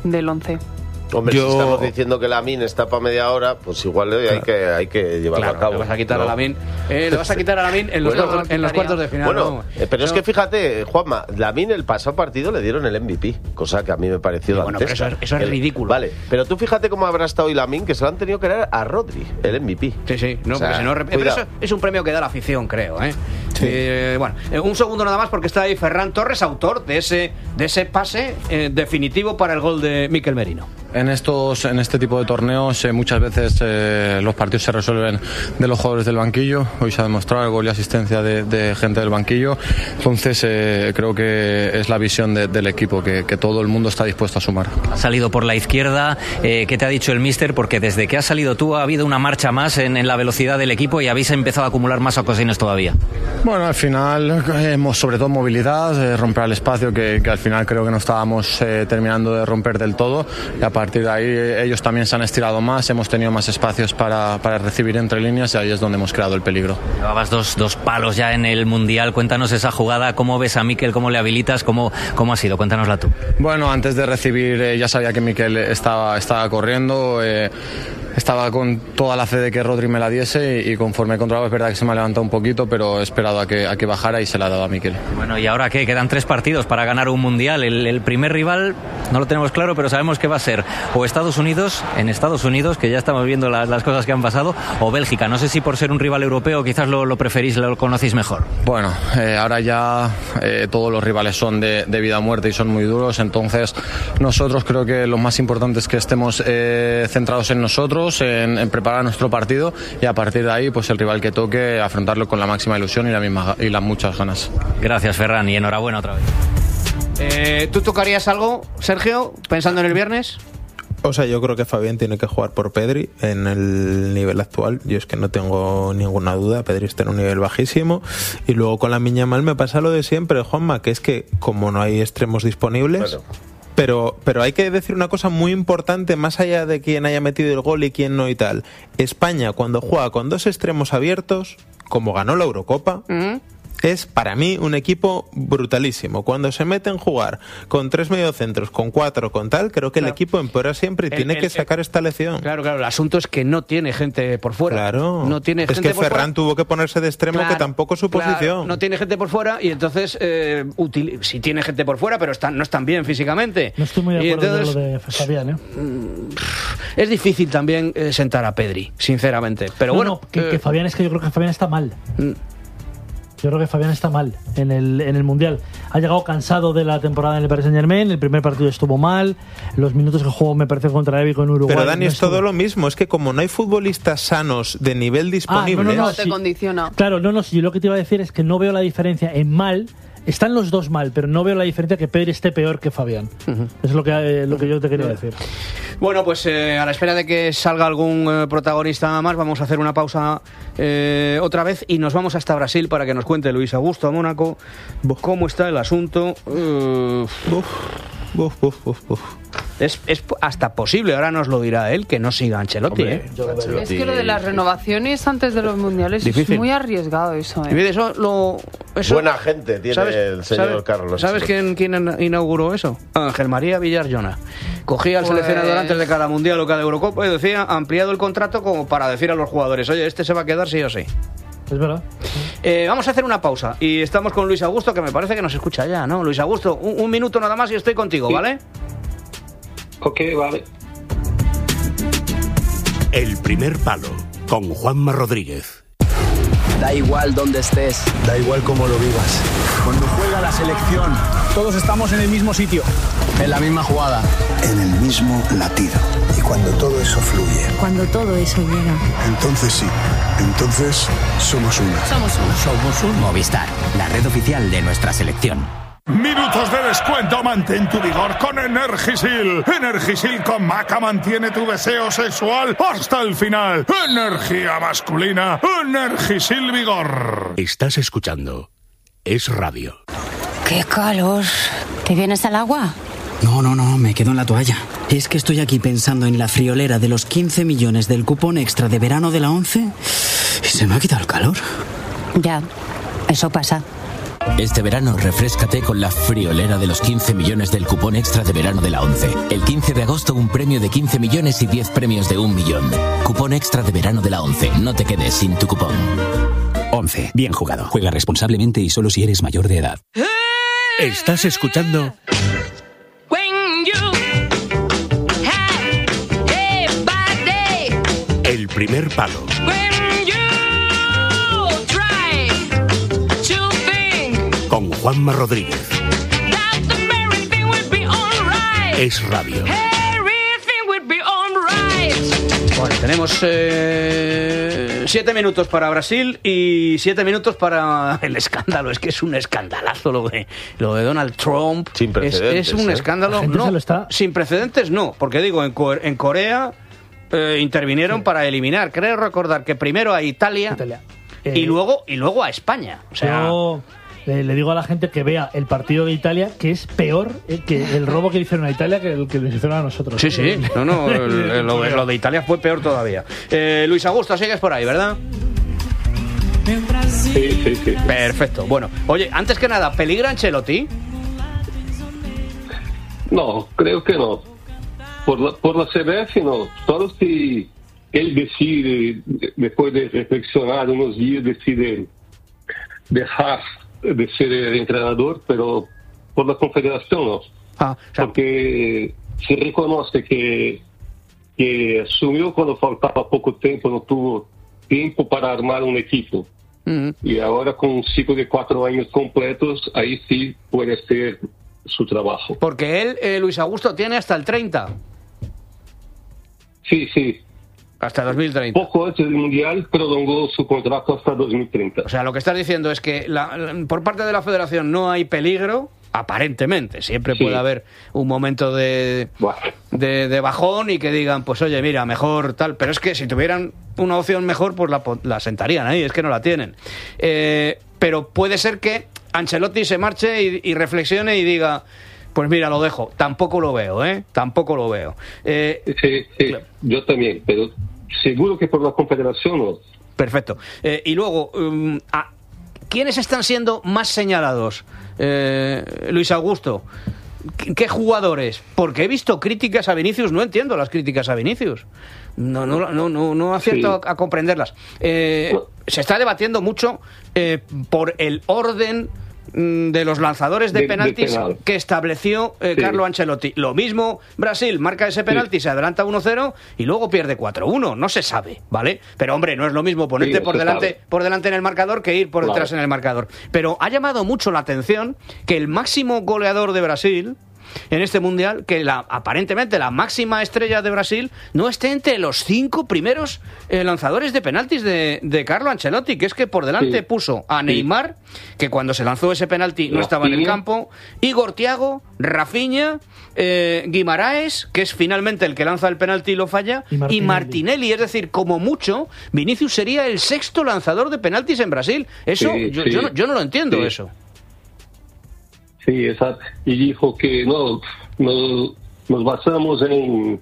del 11. Hombre, si estamos diciendo que Lamine está para media hora, pues igual hay que llevarlo a cabo. Le vas a quitar a Lamine. Le vas a quitar a Lamine en los cuartos de final. Bueno, pero es que fíjate, Juanma, Lamine el pasado partido le dieron el MVP, cosa que a mí me pareció bueno, pero eso es ridículo. Vale, pero tú fíjate cómo habrá estado hoy Lamine, que se lo han tenido que dar a Rodri, el MVP. Sí, no, o sea, porque si no, pero eso es un premio que da la afición, creo, ¿eh? Sí. Bueno, un segundo nada más, porque está ahí Ferran Torres, autor de ese pase definitivo para el gol de Mikel Merino. En este tipo de torneos muchas veces los partidos se resuelven de los jugadores del banquillo. Hoy se ha demostrado el gol y asistencia de gente del banquillo. Entonces creo que es la visión del equipo, que todo el mundo está dispuesto a sumar. Ha salido por la izquierda. ¿Qué te ha dicho el míster? Porque desde que has salido tú ha habido una marcha más en la velocidad del equipo y habéis empezado a acumular más ocasiones todavía. Bueno, al final sobre todo movilidad, romper el espacio, que al final creo que no estábamos terminando de romper del todo, y a partir de ahí ellos también se han estirado más, hemos tenido más espacios para recibir entre líneas, y ahí es donde hemos creado el peligro. Llevabas dos palos ya en el Mundial. Cuéntanos esa jugada, cómo ves a Mikel, cómo le habilitas, cómo ha sido, cuéntanosla tú. Bueno, antes de recibir ya sabía que Mikel estaba corriendo, estaba con toda la fe de que Rodri me la diese, y conforme controlaba es verdad que se me ha levantado un poquito, pero he esperado a que bajara y se la ha dado a Mikel. Bueno, ¿y ahora qué? Quedan 3 partidos para ganar un Mundial. El primer rival no lo tenemos claro, pero sabemos que va a ser o Estados Unidos, que ya estamos viendo las cosas que han pasado, o Bélgica. No sé si por ser un rival europeo quizás lo preferís, lo conocéis mejor. Bueno, ahora ya todos los rivales son de vida o muerte y son muy duros, entonces nosotros creo que lo más importante es que estemos centrados en nosotros, en preparar nuestro partido, y a partir de ahí pues el rival que toque afrontarlo con la máxima ilusión y las muchas ganas. Gracias, Ferran, y enhorabuena otra vez. ¿Tú tocarías algo, Sergio, pensando en el viernes? O sea, yo creo que Fabián tiene que jugar por Pedri en el nivel actual. Yo es que no tengo ninguna duda. Pedri está en un nivel bajísimo. Y luego con Lamine Yamal me pasa lo de siempre, Juanma, que es que como no hay extremos disponibles... Pero hay que decir una cosa muy importante, más allá de quién haya metido el gol y quién no y tal. España, cuando juega con 2 extremos abiertos, como ganó la Eurocopa... Es para mí un equipo brutalísimo. Cuando se mete en jugar con 3 mediocentros, con 4, con tal, creo que el equipo empeora siempre y tiene que sacar esta lección. Claro, el asunto es que no tiene gente por fuera. Claro, no tiene gente es que Ferran tuvo que ponerse de extremo, que tampoco es su posición. No tiene gente por fuera y entonces sí tiene gente por fuera, pero no están bien físicamente. No estoy muy de acuerdo con lo de Fabián, ¿eh? Es difícil también sentar a Pedri, sinceramente. Pero que Fabián, es que yo creo que Fabián está mal. Yo creo que Fabián está mal en el Mundial. Ha llegado cansado de la temporada en el Paris Saint-Germain. El primer partido estuvo mal. Los minutos que jugó me parece contra Évico en Uruguay. Pero Dani, es todo lo mismo. Es que como no hay futbolistas sanos de nivel disponible... No te condiciona. Claro, si yo lo que te iba a decir es que no veo la diferencia en mal. Están los dos mal, pero no veo la diferencia que Pedri esté peor que Fabián. Es lo que yo te quería decir. Bueno, pues a la espera de que salga algún protagonista más, vamos a hacer una pausa otra vez y nos vamos hasta Brasil para que nos cuente Luis Augusto a Mónaco cómo está el asunto. Es hasta posible, ahora nos lo dirá él, que no siga Ancelotti. Hombre, es que lo de las renovaciones antes de los mundiales difícil. Es muy arriesgado eso. Eso buena gente tiene el señor Carlos. ¿Sabes quién inauguró eso? Ángel María Villar Jona. Cogía al seleccionador antes de cada mundial o cada Eurocopa y decía, ampliado el contrato como para decir a los jugadores, oye, este se va a quedar sí o sí. Es verdad. Vamos a hacer una pausa y estamos con Luis Augusto, que me parece que nos escucha ya, ¿no? Luis Augusto, un minuto nada más y estoy contigo, ¿vale? Ok, vale. El primer palo, con Juanma Rodríguez. Da igual dónde estés, da igual cómo lo vivas. Cuando juega la selección, todos estamos en el mismo sitio, en la misma jugada, en el mismo latido. Y cuando todo eso fluye, cuando todo eso llega, entonces sí, entonces somos uno. Somos un Movistar, la red oficial de nuestra selección. Minutos de descuento, mantén tu vigor con Energisil. Energisil con Maca mantiene tu deseo sexual hasta el final. Energía masculina, Energisil Vigor. Estás escuchando Es Radio. ¡Qué calor! ¿Te vienes al agua? No, me quedo en la toalla. Es que estoy aquí pensando en la friolera de los 15 millones del cupón extra de verano de la 11 y se me ha quitado el calor. Ya, eso pasa. Este verano refréscate con la friolera de los 15 millones del cupón extra de verano de la ONCE. El 15 de agosto un premio de 15 millones y 10 premios de 1 millón. Cupón extra de verano de la ONCE. No te quedes sin tu cupón. ONCE. Bien jugado. Juega responsablemente y solo si eres mayor de edad. Estás escuchando... El primer palo. Con Juanma Rodríguez. Es radio. Bueno, tenemos 7 minutos para Brasil y 7 minutos para el escándalo. Es que es un escandalazo lo de Donald Trump. Sin precedentes. Es un escándalo. No, sin precedentes no, porque digo, en Corea intervinieron para eliminar. Creo recordar que primero a Italia. Y luego a España. O sea, yo le digo a la gente que vea el partido de Italia, que es peor que el robo que le hicieron a Italia que el que le hicieron a nosotros. Sí. Lo de Italia fue peor todavía. Luis Augusto, sigues por ahí, ¿verdad? Sí. Perfecto. Bueno, oye, antes que nada, ¿peligra Ancelotti? No, creo que no. Por la CBF no. Solo si él decide, después de reflexionar unos días, decide dejar de ser el entrenador, pero por la confederación no. Porque se reconoce que asumió cuando faltaba poco tiempo, no tuvo tiempo para armar un equipo. Y ahora con un ciclo de 4 años completos, ahí sí puede hacer su trabajo. Porque él, Luis Augusto, tiene hasta el 30. Sí. Hasta 2030. Poco antes del Mundial prolongó su contrato hasta 2030. O sea, lo que estás diciendo es que por parte de la Federación no hay peligro, aparentemente. Siempre puede haber un momento de bajón y que digan, pues oye, mira, mejor tal. Pero es que si tuvieran una opción mejor, pues la sentarían ahí, es que no la tienen. Pero puede ser que Ancelotti se marche y reflexione y diga... Pues mira, lo dejo. Tampoco lo veo, Tampoco lo veo. Sí, yo también, pero seguro que por la confederación no. Perfecto. Y luego, ¿quiénes están siendo más señalados? Luis Augusto, ¿qué jugadores? Porque he visto críticas a Vinicius, no entiendo las críticas a Vinicius. No acierto a comprenderlas. Se está debatiendo mucho por el orden de los lanzadores de penaltis que estableció Carlo Ancelotti. Lo mismo, Brasil marca ese penalti, se adelanta 1-0 y luego pierde 4-1. No se sabe, ¿vale? Pero hombre, no es lo mismo ponerte por delante en el marcador que ir por detrás en el marcador. Pero ha llamado mucho la atención que el máximo goleador de Brasil en este Mundial, que aparentemente la máxima estrella de Brasil no esté entre los 5 primeros lanzadores de penaltis de Carlo Ancelotti, que es que por delante puso a Neymar, que cuando se lanzó ese penalti no estaba en el campo, Igor Thiago, Rafinha, Guimaraes, que es finalmente el que lanza el penalti y lo falla, y Martinelli. Es decir, como mucho, Vinicius sería el 6º lanzador de penaltis en Brasil. Eso, yo no lo entiendo, eso. Sí, exacto. Y dijo que nos basamos en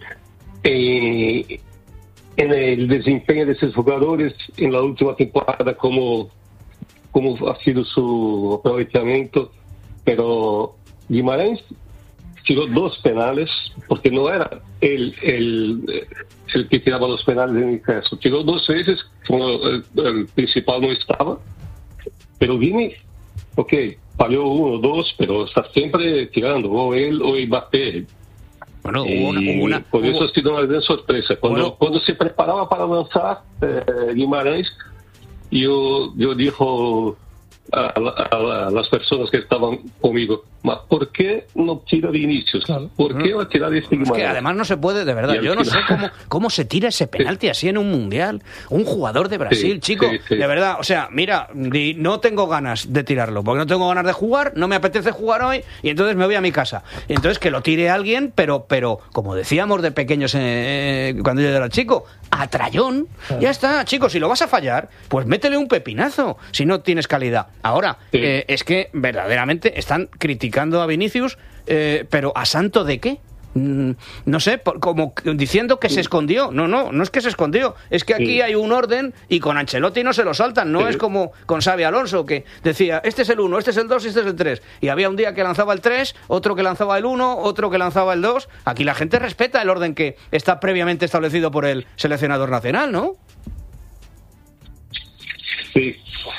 el desempeño de esos jugadores en la última temporada, como ha sido su aprovechamiento, pero Guimarães tiró 2 penales, porque no era el que tiraba los penales en el caso. Tiró 2 veces, el principal no estaba, pero Guimarães, falló 1 o 2, pero está siempre tirando, o él o Mbappé. Bueno, por eso ha sido una gran sorpresa. Cuando se preparaba para lanzar Guimarães, yo dijo a las personas que estaban conmigo, ¿por qué no tira Vinicius? ¿Por qué va a tirar este Guimarães? Es que además no se puede, de verdad. Yo no sé cómo se tira ese penalti así en un Mundial. Un jugador de Brasil, chico. De verdad, o sea, mira, no tengo ganas de tirarlo, porque no tengo ganas de jugar, no me apetece jugar hoy, y entonces me voy a mi casa. Y entonces que lo tire alguien, pero como decíamos de pequeños cuando yo era chico, a trayón. Ya está, chicos, si lo vas a fallar, pues métele un pepinazo, si no tienes calidad. Ahora, es que verdaderamente están criticando a Vinicius, pero ¿a santo de qué? no sé, como diciendo que se escondió. No es que se escondió, es que aquí hay un orden y con Ancelotti no se lo saltan, no es como con Xabi Alonso, que decía, este es el 1, este es el 2 y este es el 3, y había un día que lanzaba el 3, otro que lanzaba el 1, otro que lanzaba el 2. Aquí la gente respeta el orden que está previamente establecido por el seleccionador nacional, ¿no? Sí,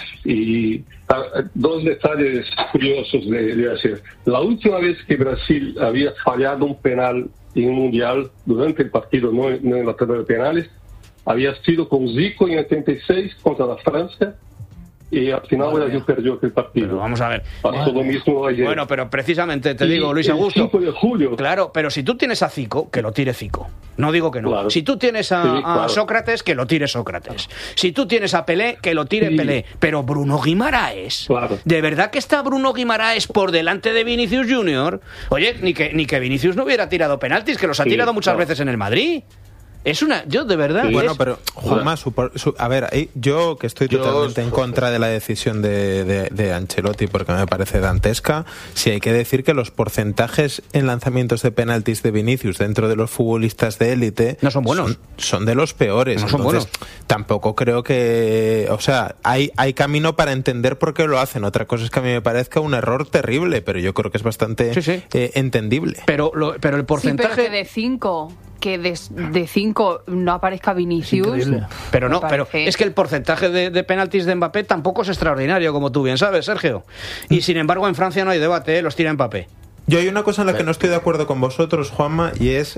y dos detalles curiosos de hacer. La última vez que Brasil había fallado un penal en un mundial durante el partido, no en la tanda de penales, había sido con Zico en 86 contra la Francia, y al final Brasil perdió aquel partido. Pero vamos a ver. Pasó lo mismo ayer. Bueno, pero precisamente te digo, Luis Augusto. El 5 de julio. Claro, pero si tú tienes a Zico, que lo tire Zico. No digo que no. Claro. Si tú tienes a Sócrates, que lo tire Sócrates. Si tú tienes a Pelé, que lo tire Pelé. Pero Bruno Guimaraes. Claro. ¿De verdad que está Bruno Guimaraes por delante de Vinicius Junior? Oye, ni que Vinicius no hubiera tirado penaltis, que los ha tirado muchas veces en el Madrid. Es una... Yo, de verdad... Bueno, pero, Juanma, a ver, yo que estoy totalmente en contra de la decisión de Ancelotti, porque me parece dantesca, sí hay que decir que los porcentajes en lanzamientos de penaltis de Vinicius dentro de los futbolistas de élite... No son buenos. Son de los peores. No son Entonces, tampoco creo que... O sea, hay camino para entender por qué lo hacen. Otra cosa es que a mí me parezca un error terrible, pero yo creo que es bastante entendible. Pero el porcentaje... Sí, pero que de 5... que de 5 no aparezca Vinicius. Pero no, pero es que el porcentaje de penaltis de Mbappé tampoco es extraordinario, como tú bien sabes, Sergio. Y sin embargo en Francia no hay debate, los tira Mbappé. Yo hay una cosa en la que no estoy de acuerdo con vosotros, Juanma, y es,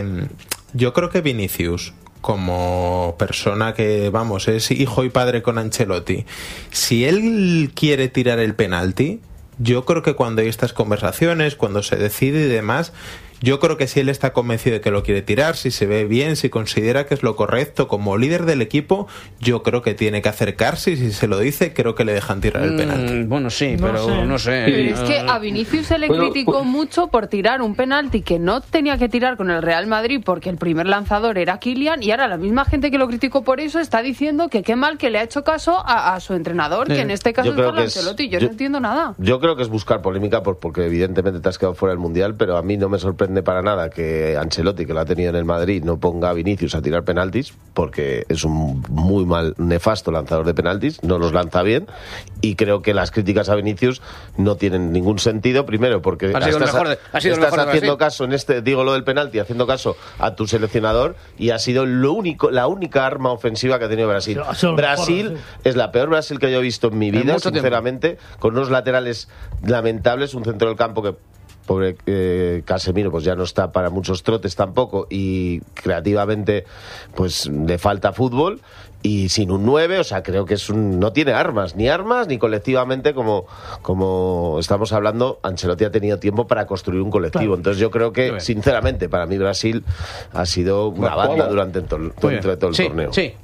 yo creo que Vinicius, como persona que, vamos, es hijo y padre con Ancelotti, si él quiere tirar el penalti, yo creo que cuando hay estas conversaciones, cuando se decide y demás, yo creo que si él está convencido de que lo quiere tirar, si se ve bien, si considera que es lo correcto como líder del equipo, yo creo que tiene que acercarse y si se lo dice, creo que le dejan tirar el penalti. Bueno, sí, pero no sé. Es que a Vinicius se le criticó mucho por tirar un penalti que no tenía que tirar con el Real Madrid porque el primer lanzador era Kylian, y ahora la misma gente que lo criticó por eso está diciendo que qué mal que le ha hecho caso a su entrenador, que en este caso es Carlo Ancelotti. Yo no entiendo nada. Yo creo que es buscar polémica porque evidentemente te has quedado fuera del Mundial, pero a mí no me sorprende para nada que Ancelotti, que lo ha tenido en el Madrid, no ponga a Vinicius a tirar penaltis, porque es un muy mal, nefasto lanzador de penaltis, no los lanza bien, y creo que las críticas a Vinicius no tienen ningún sentido, primero porque estás haciendo caso en digo lo del penalti, haciendo caso a tu seleccionador, y ha sido la única arma ofensiva que ha tenido Brasil. Brasil es la peor Brasil que yo he visto en mi vida, sinceramente, con unos laterales lamentables, un centro del campo que pobre Casemiro pues ya no está para muchos trotes tampoco, y creativamente pues le falta fútbol, y sin un 9, o sea, creo que no tiene armas ni colectivamente como estamos hablando. Ancelotti ha tenido tiempo para construir un colectivo, claro. Entonces yo creo que sinceramente para mí Brasil ha sido una banda durante todo el torneo. Sí.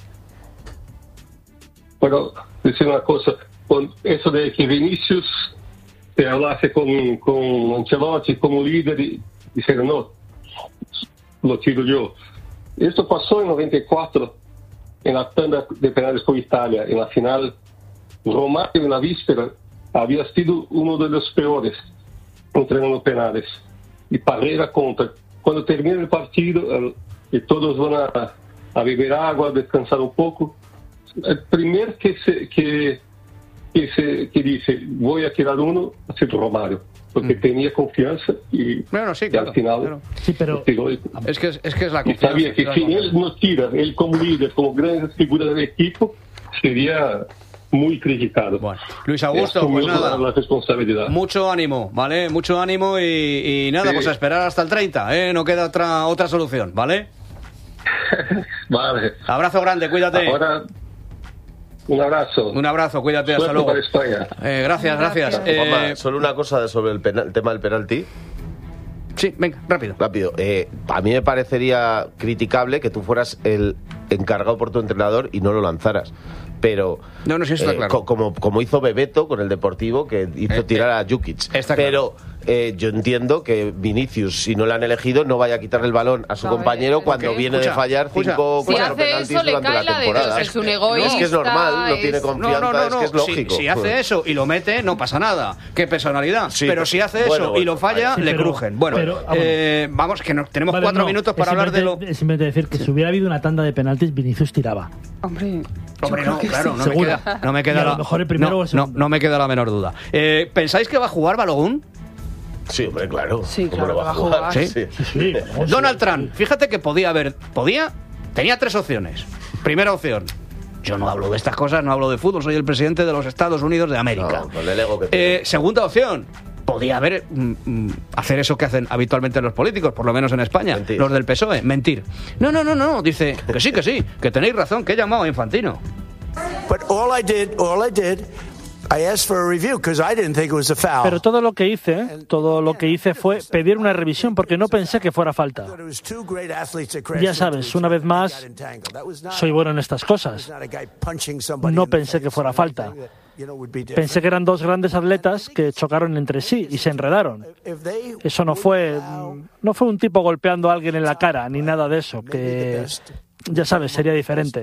Bueno, decir una cosa, con eso de que Vinicius se hablase con Ancelotti como líder y dijeron, no, lo tiro yo. Esto pasó en 94, en la tanda de penales con Italia, en la final. Romario en la víspera había sido uno de los peores entrenando penales, y Parreira contra. Cuando termina el partido y todos van a beber agua, a descansar un poco, el primer que dice voy a tirar uno ha sido Romario, porque tenía confianza y, claro. Al final claro. Sí, pero es que es la confianza. Y sabía que si él no tira, él como líder, como gran figura del equipo, sería muy criticado. Bueno, Luis Augusto, pues nada, la responsabilidad. Mucho ánimo, ¿vale? Mucho ánimo y nada, pues a esperar hasta el 30, ¿eh? No queda otra solución, ¿vale? Vale. Abrazo grande, cuídate. Ahora, un abrazo, cuídate, hasta luego. Para España. Gracias. Solo una cosa sobre el tema del penalti. Sí, venga, rápido. A mí me parecería criticable que tú fueras el encargado por tu entrenador y no lo lanzaras. pero no, sí, está claro. como hizo Bebeto con el Deportivo, que hizo tirar a Jukic. Pero yo entiendo que Vinicius, si no le han elegido, no vaya a quitarle el balón a su compañero cuando viene de fallar 5 o 4 penaltis durante la temporada. Es un egoísta. Es que es normal, no tiene confianza, es que es lógico. Si hace eso y lo mete, no pasa nada. Qué personalidad. Sí, pero si hace eso y lo falla, le crujen. Bueno, vamos, que tenemos 4 minutos para hablar de lo... Es simplemente decir que si hubiera habido una tanda de penaltis, Vinicius tiraba. Hombre, no, claro, no me queda la menor duda. ¿Pensáis que va a jugar Balogun? Sí, hombre, claro. Sí, claro, va a jugar. ¿Sí? Donald Trump, fíjate que tenía 3 opciones. Primera opción: yo no hablo de estas cosas, no hablo de fútbol, soy el presidente de los Estados Unidos de América. No, con el ego que tiene. Segunda opción: podía hacer eso que hacen habitualmente los políticos, por lo menos en España, mentir. Los del PSOE, mentir. No, dice que sí, que tenéis razón, que he llamado a Infantino. But all I did, I asked for a review because I didn't think it was a foul. Pero todo lo que hice fue pedir una revisión porque no pensé que fuera falta. Ya sabes, una vez más, soy bueno en estas cosas. No pensé que fuera falta. Pensé que eran 2 grandes atletas que chocaron entre sí y se enredaron. Eso no fue un tipo golpeando a alguien en la cara ni nada de eso, que ya sabes, sería diferente.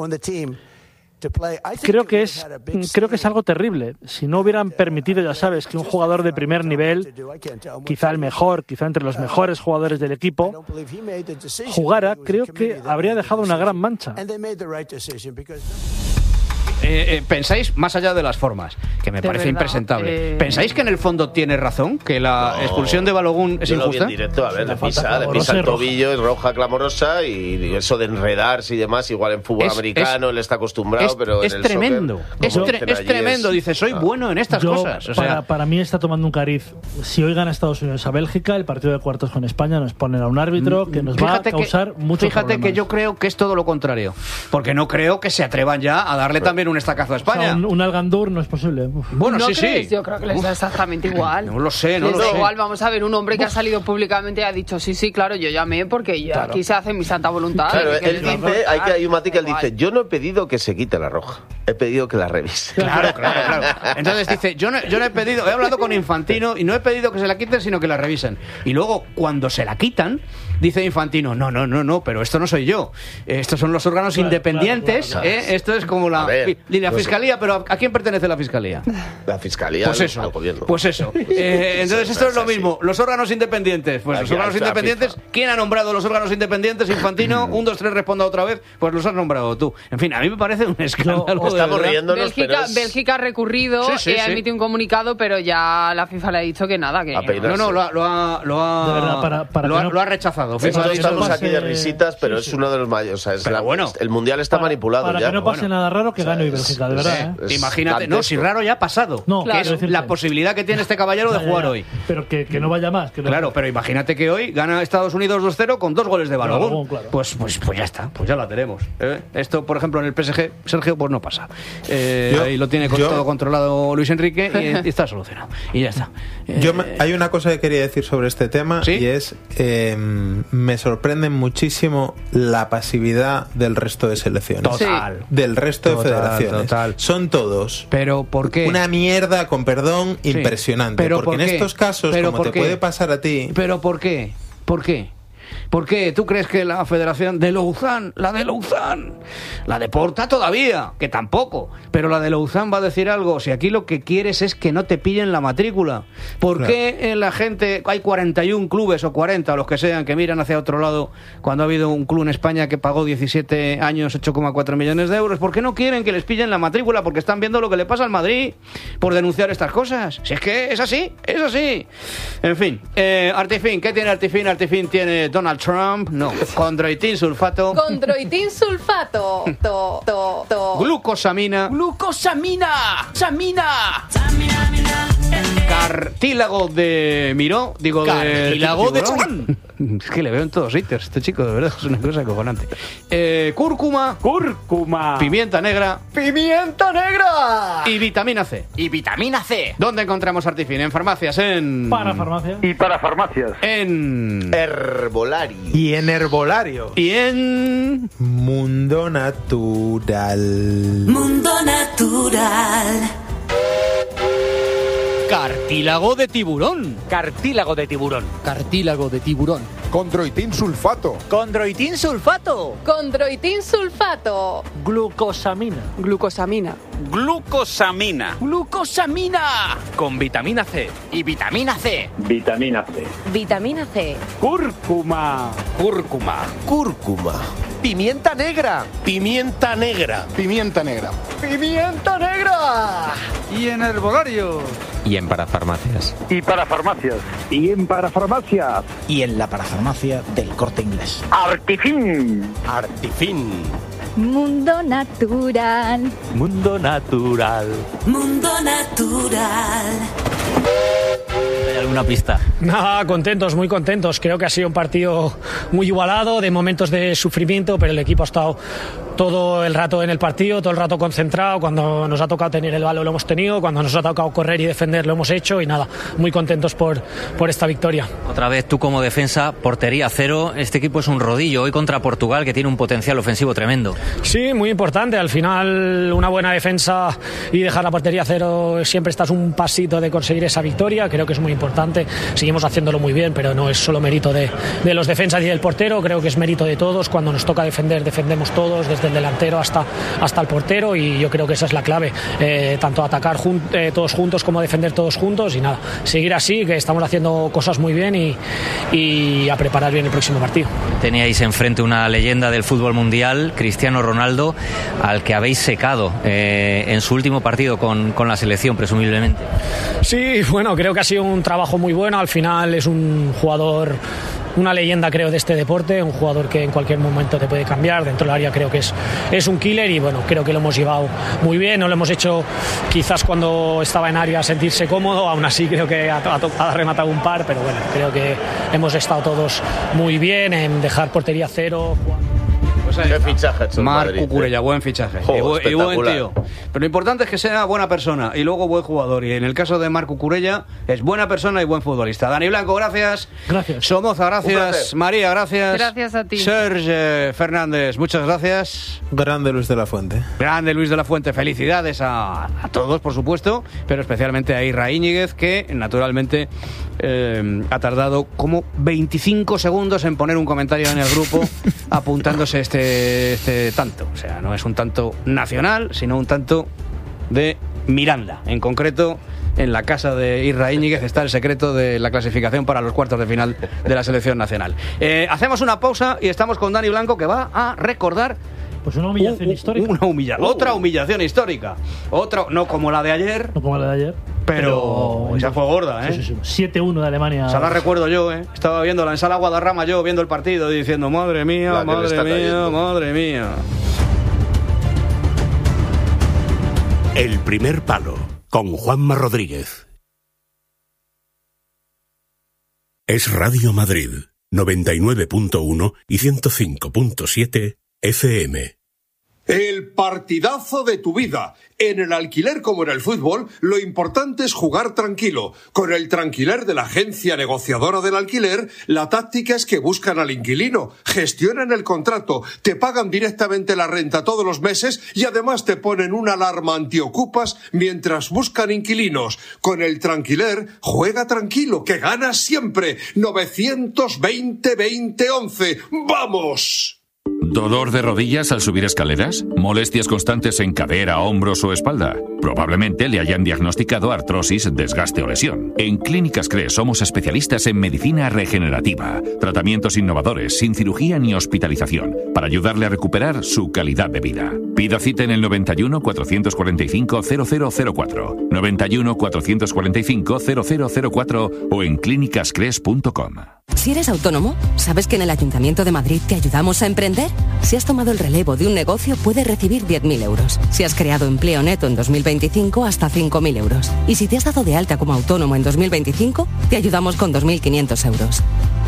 Creo que es algo terrible. Si no hubieran permitido, ya sabes, que un jugador de primer nivel, quizá el mejor, quizá entre los mejores jugadores del equipo, jugara, creo que habría dejado una gran mancha. ¿Pensáis, más allá de las formas, que me parece impresentable, pensáis que en el fondo tiene razón, que la expulsión de Balogun es injusta? Lo vi en directo, a ver, le pisa el tobillo, es roja clamorosa, y eso de enredarse y demás, igual en fútbol americano él está acostumbrado, pero en el tremendo, soccer, es tremendo, dice, soy bueno en estas cosas. O sea, para mí está tomando un cariz. Si hoy gana Estados Unidos a Bélgica, el partido de cuartos con España nos ponen a un árbitro que nos va a causar muchos problemas. Fíjate que yo creo que es todo lo contrario, porque no creo que se atrevan ya a darle también un estacazo a España. O sea, un Algandur no es posible. Bueno, ¿No sí, crees? sí. Yo creo que les da exactamente igual. No lo sé. Igual, vamos a ver, un hombre que ha salido públicamente y ha dicho, sí, claro, yo llamé porque aquí se hace mi santa voluntad. Claro, él dice, hay un matiz que él dice, yo no he pedido que se quite la roja, he pedido que la revise. Claro. Entonces dice, yo no he pedido, he hablado con Infantino y no he pedido que se la quiten, sino que la revisen. Y luego, cuando se la quitan, dice Infantino, no, pero esto no soy yo. Estos son los órganos independientes. Claro. Esto es como la fiscalía, pero ¿a quién pertenece la fiscalía? La fiscalía al gobierno. Pues eso. Entonces esto es lo mismo. Los órganos independientes. Pues los órganos independientes. ¿Quién ha nombrado los órganos independientes? Infantino. 1, 2, 3, responda otra vez. Pues los has nombrado tú. En fin, a mí me parece un escándalo. Estamos riéndonos. Bélgica ha recurrido, ha emitido un comunicado, pero ya la FIFA le ha dicho que nada. Que lo ha rechazado. Nosotros estamos aquí de risitas, pero es uno de los mayores. O sea, el mundial está manipulado para ya. Que no pase nada raro, que gane hoy Bélgica, de verdad. Imagínate, si raro ya ha pasado. No, que es la posibilidad que tiene este caballero de jugar hoy. Pero que no vaya más. Claro, pero imagínate que hoy gana Estados Unidos 2-0 con 2 goles de Balogun. Claro. Pues ya está, pues ya la tenemos. Esto, por ejemplo, en el PSG, Sergio, pues no pasa. Ahí lo tiene todo controlado Luis Enrique y está solucionado. Y ya está. Hay una cosa que quería decir sobre este tema, y es me sorprende muchísimo la pasividad del resto de selecciones. Total. Del resto de federaciones. Total. Son todos. ¿Pero por qué? Una mierda, con perdón, impresionante. ¿Pero porque en estos casos, como te puede pasar a ti... ¿Pero por qué? ¿Por qué? ¿Por qué? ¿Tú crees que la federación de Lausanne, la de Porta todavía, que tampoco, pero la de Lausanne va a decir algo? Si aquí lo que quieres es que no te pillen la matrícula. ¿Por qué la gente, hay 41 clubes o 40 o los que sean, que miran hacia otro lado cuando ha habido un club en España que pagó 17 años 8,4 millones de euros? ¿Por qué no quieren que les pillen la matrícula? Porque están viendo lo que le pasa al Madrid por denunciar estas cosas. Si es que es así. En fin, Artifin, ¿qué tiene Artifin? Artifin tiene Donald Trump, no, condroitin sulfato. Condroitin sulfato. Glucosamina. Cartílago de Miró, cartílago de Es que le veo en todos sitios, este chico, de verdad, es una cosa acojonante. Cúrcuma. Pimienta negra. ¡Pimienta negra! Y vitamina C. Y vitamina C. ¿Dónde encontramos Artifin? En farmacias, en... Parafarmacia. Y para farmacias. En... Herbolario. Y en herbolario. Y en... Mundo Natural. Mundo Natural. Cartílago de tiburón. Cartílago de tiburón. Cartílago de tiburón. Condroitin sulfato. Condroitin sulfato. Condroitin sulfato. Glucosamina. Glucosamina. Glucosamina. Glucosamina. Con vitamina C. Y vitamina C. Vitamina C. Vitamina C. Cúrcuma. Cúrcuma. Pimienta negra. Pimienta negra. Pimienta negra. Pimienta negra. Y en herbolario. Y en parafarmacias. Y para farmacias. Y en parafarmacias. Y en la parafarmacia del Corte Inglés. Artifin. Artifin. Mundo Natural. Mundo Natural. Mundo Natural. ¿Hay alguna pista? Nada, contentos, muy contentos. Creo que ha sido un partido muy igualado, de momentos de sufrimiento, pero el equipo ha estado todo el rato en el partido, todo el rato concentrado. Cuando nos ha tocado tener el balón lo hemos tenido, cuando nos ha tocado correr y defender lo hemos hecho y nada, muy contentos por esta victoria. Otra vez tú como defensa, portería cero. Este equipo es un rodillo hoy contra Portugal, que tiene un potencial ofensivo tremendo. Sí, muy importante. Al final una buena defensa y dejar la portería cero, siempre estás un pasito de conseguir esa victoria. Creo que es muy importante. Seguimos haciéndolo muy bien, pero no es solo mérito de los defensas y del portero. Creo que es mérito de todos. Cuando nos toca defender, defendemos todos, desde el delantero hasta el portero, y yo creo que esa es la clave. Tanto atacar todos juntos como defender todos juntos, y nada, seguir así, que estamos haciendo cosas muy bien y a preparar bien el próximo partido. Teníais enfrente una leyenda del fútbol mundial, Cristiano Ronaldo, al que habéis secado en su último partido con la selección, presumiblemente. Sí, bueno, creo que ha sido un trabajo muy bueno. Al final es un jugador, una leyenda, creo, de este deporte, un jugador que en cualquier momento te puede cambiar dentro del área. Creo que es un killer y bueno, creo que lo hemos llevado muy bien. No lo hemos hecho quizás cuando estaba en área sentirse cómodo, aún así creo que ha rematado un par, pero bueno, creo que hemos estado todos muy bien en dejar portería cero. Qué fichaje, Marc Cucurella, buen fichaje. Y buen tío. Pero lo importante es que sea buena persona y luego buen jugador. Y en el caso de Marc Cucurella, es buena persona y buen futbolista. Dani Blanco, gracias. Gracias. Somoza, gracias. María, gracias. Gracias a ti. Serge Fernández, muchas gracias. Grande Luis de la Fuente. Grande Luis de la Fuente. Felicidades a todos, por supuesto, pero especialmente a Irra Íñiguez, que naturalmente ha tardado como 25 segundos en poner un comentario en el grupo apuntándose este tanto. O sea, no es un tanto nacional, sino un tanto de Miranda. En concreto, en la casa de Irra Íñiguez está el secreto de la clasificación para los cuartos de final de la selección nacional. Hacemos una pausa y estamos con Dani Blanco, que va a recordar pues una humillación histórica. Otra humillación histórica. Otra, no como la de ayer. No como la de ayer. Pero esa fue gorda, ¿eh? Sí. 7-1 de Alemania. O sea, la recuerdo yo, ¿eh? Estaba viendo en sala Guadarrama yo, viendo el partido y diciendo, madre mía, madre mía. El primer palo, con Juanma Rodríguez. Es Radio Madrid, 99.1 y 105.7 FM. El partidazo de tu vida. En el alquiler como en el fútbol, lo importante es jugar tranquilo. Con el Tranquiler de la agencia negociadora del alquiler, la táctica es que buscan al inquilino, gestionan el contrato, te pagan directamente la renta todos los meses y además te ponen una alarma antiocupas mientras buscan inquilinos. Con el Tranquiler, juega tranquilo, que ganas siempre. 920-2011. ¡Vamos! ¿Dolor de rodillas al subir escaleras? ¿Molestias constantes en cadera, hombros o espalda? Probablemente le hayan diagnosticado artrosis, desgaste o lesión. En Clínicas CRES somos especialistas en medicina regenerativa, tratamientos innovadores, sin cirugía ni hospitalización, para ayudarle a recuperar su calidad de vida. Pida cita en el 91 445 0004, 91 445 0004 o en clínicascres.com. Si eres autónomo, ¿sabes que en el Ayuntamiento de Madrid te ayudamos a emprender? Si has tomado el relevo de un negocio, puedes recibir 10.000 euros. Si has creado empleo neto en 2025, hasta 5.000 euros. Y si te has dado de alta como autónomo en 2025, te ayudamos con 2.500 euros.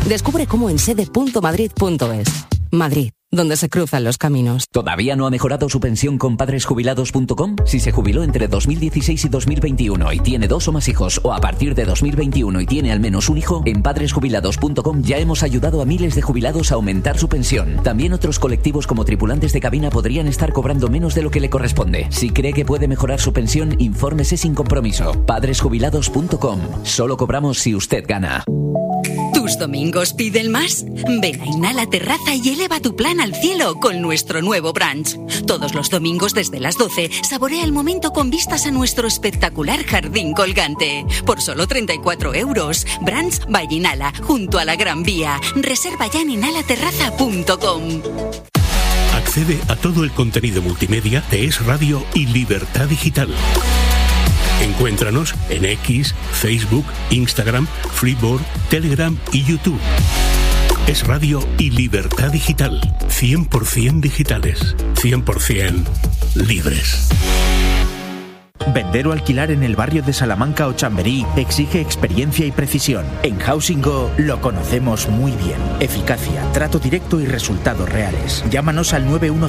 Descubre cómo en sede.madrid.es. Madrid, donde se cruzan los caminos. ¿Todavía no ha mejorado su pensión con padresjubilados.com? Si se jubiló entre 2016 y 2021 y tiene 2 o más hijos, o a partir de 2021 y tiene al menos un hijo, en padresjubilados.com ya hemos ayudado a miles de jubilados a aumentar su pensión. También otros colectivos como tripulantes de cabina podrían estar cobrando menos de lo que le corresponde. Si cree que puede mejorar su pensión, infórmese sin compromiso. Padresjubilados.com. Solo cobramos si usted gana. ¿Tus domingos piden más? Ven a Inhala Terraza y eleva tu plan al cielo con nuestro nuevo brunch. Todos los domingos desde las 12, saborea el momento con vistas a nuestro espectacular jardín colgante. Por solo 34 €. Brunch by Inhala, junto a la Gran Vía. Reserva ya en inhalaterraza.com. Accede a todo el contenido multimedia de Es Radio y Libertad Digital. Encuéntranos en X, Facebook, Instagram, Freeboard, Telegram y YouTube. Es Radio y Libertad Digital. 100% digitales. 100% libres. Vender o alquilar en el barrio de Salamanca o Chamberí exige experiencia y precisión. En Housing Go lo conocemos muy bien. Eficacia, trato directo y resultados reales. Llámanos al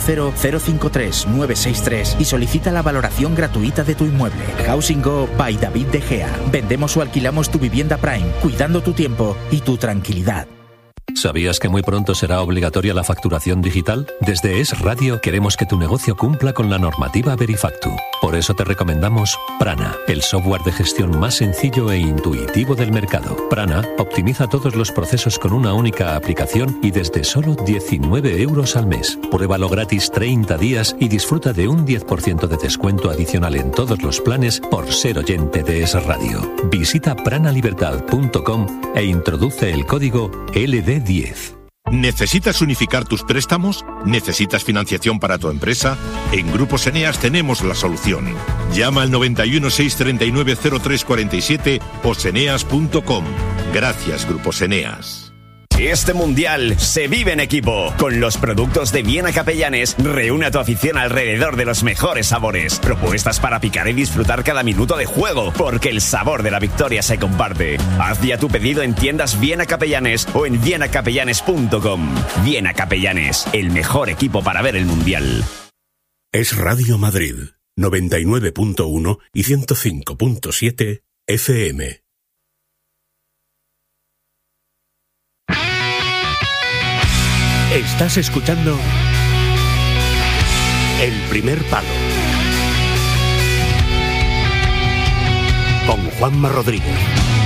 910-053-963 y solicita la valoración gratuita de tu inmueble. Housing Go by David De Gea. Vendemos o alquilamos tu vivienda Prime, cuidando tu tiempo y tu tranquilidad. ¿Sabías que muy pronto será obligatoria la facturación digital? Desde Es Radio queremos que tu negocio cumpla con la normativa Verifactu. Por eso te recomendamos Prana, el software de gestión más sencillo e intuitivo del mercado. Prana optimiza todos los procesos con una única aplicación y desde solo 19 € al mes. Pruébalo gratis 30 días y disfruta de un 10% de descuento adicional en todos los planes por ser oyente de Es Radio. Visita pranalibertad.com e introduce el código LD10. ¿Necesitas unificar tus préstamos? ¿Necesitas financiación para tu empresa? En Grupos Eneas tenemos la solución. Llama al 91 639 0347 o seneas.com. Gracias, Grupos Eneas. Este mundial se vive en equipo. Con los productos de Viena Capellanes, reúne a tu afición alrededor de los mejores sabores. Propuestas para picar y disfrutar cada minuto de juego, porque el sabor de la victoria se comparte. Haz ya tu pedido en tiendas Viena Capellanes o en vienacapellanes.com. Viena Capellanes, el mejor equipo para ver el mundial. Es Radio Madrid, 99.1 y 105.7 FM. Estás escuchando El Primer Palo con Juanma Rodríguez.